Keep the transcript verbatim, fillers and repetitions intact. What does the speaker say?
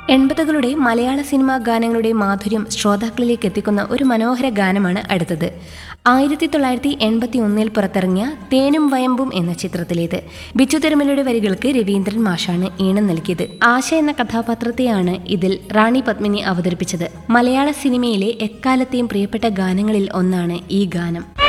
എൺപതുകളുടെ മലയാള cinema ഗാനങ്ങളുടെ മാധുര്യം ശ്രോതാക്കളിലേക്ക് എത്തിക്കുന്ന ഒരു മനോഹര ഗാനമാണ് അടുത്തത്. ആയിരത്തി തൊള്ളായിരത്തി എൺപത്തി ഒന്നിൽ പുറത്തിറങ്ങിയ തേനും വയമ്പും എന്ന ചിത്രത്തിലേത്. ബിച്ചു തിരുമലയുടെ വരികൾക്ക് രവീന്ദ്രൻ മാഷാണ് ഈണം നൽകിയത്. ആശ എന്ന കഥാപാത്രത്തെയാണ് ഇതിൽ റാണി പത്മിനി അവതരിപ്പിച്ചത്. മലയാള സിനിമയിലെ എക്കാലത്തെയും പ്രിയപ്പെട്ട ഗാനങ്ങളിൽ ഒന്നാണ് ഈ ഗാനം.